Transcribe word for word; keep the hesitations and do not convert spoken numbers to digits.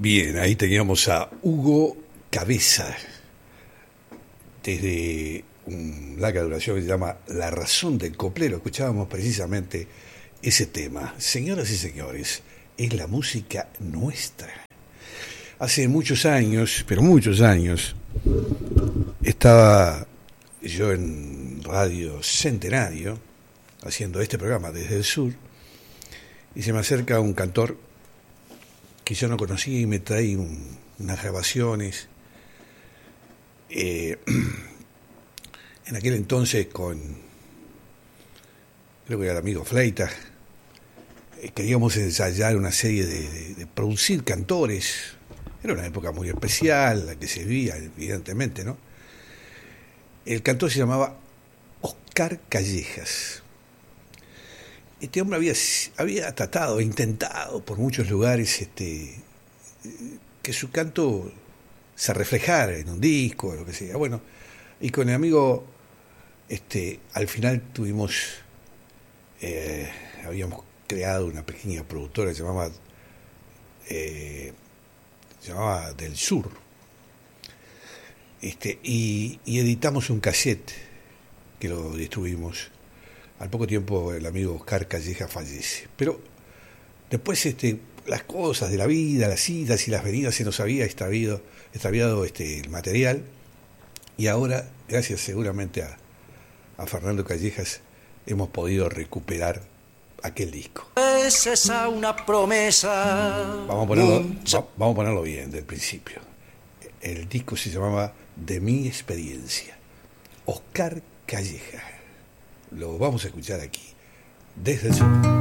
Bien, ahí teníamos a Hugo Cabeza, desde una larga duración que se llama La razón del coplero. Escuchábamos precisamente ese tema. Señoras y señores, es la música nuestra. Hace muchos años, pero muchos años, estaba yo en Radio Centenario, haciendo este programa desde el sur, y se me acerca un cantor que yo no conocía y me trae un, unas grabaciones, eh, en aquel entonces con, creo que era el amigo Fleita, eh, queríamos ensayar una serie de, de, de producir cantores. Era una época muy especial, la que se vivía, evidentemente, ¿no? El cantor se llamaba Oscar Callejas. Este hombre había, había tratado, intentado por muchos lugares este, que su canto se reflejara en un disco, o lo que sea. Bueno, y con el amigo, este, al final tuvimos, eh, habíamos creado una pequeña productora que se llamaba, eh, se llamaba Del Sur, este, y, y editamos un cassette que lo distribuimos. Al poco tiempo el amigo Oscar Calleja fallece. Pero después este, las cosas de la vida, las idas y las venidas, se nos había extraviado, extraviado este, el material. Y ahora, gracias seguramente a, a Fernando Callejas, hemos podido recuperar aquel disco. Es esa una promesa. Vamos a ponerlo, va, vamos a ponerlo bien, del principio. El disco se llamaba De mi experiencia. Oscar Calleja. Lo vamos a escuchar aquí, desde el sur.